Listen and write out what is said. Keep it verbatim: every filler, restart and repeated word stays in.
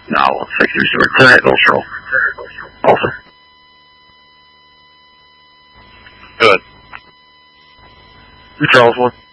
No, six three zero. Clear at Ghost Roll. Also. Good. Charles one.